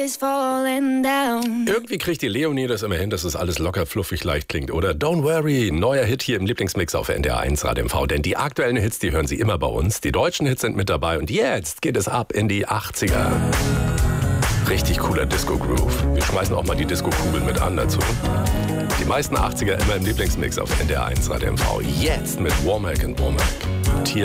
Irgendwie kriegt die Leonie das immer hin, dass es alles locker, fluffig, leicht klingt, oder? Don't worry, neuer Hit hier im Lieblingsmix auf NDR 1 Radio MV. Denn die aktuellen Hits, die hören Sie immer bei uns. Die deutschen Hits sind mit dabei und jetzt geht es ab in die 80er. Richtig cooler Disco-Groove. Wir schmeißen auch mal die Disco-Kugel mit an dazu. Die meisten 80er immer im Lieblingsmix auf NDR 1 Radio MV. Jetzt mit Womack and Womack.